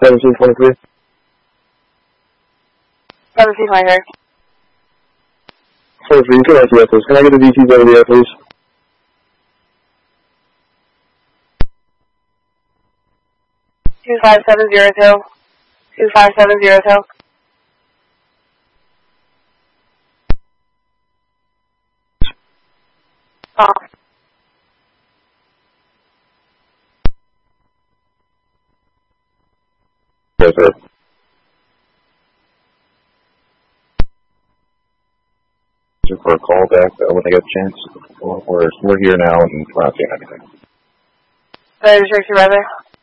1723. 1723. 23, you can answer, can I get the DTs over there, please? Two 5702. 25702. Yes, sir. For a call back when they get a chance. We're here now and we're not seeing anything. Tracy Weather.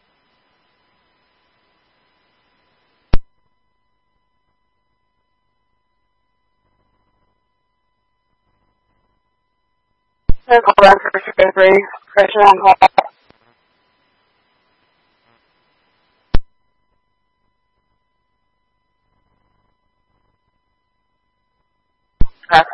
Call back for 3. Pressure on call. Okay.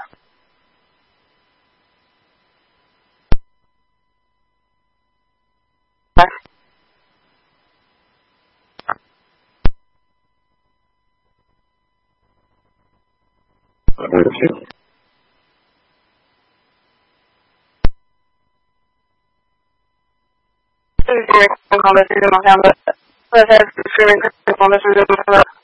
Call this is in my camera. Let's have streaming on this.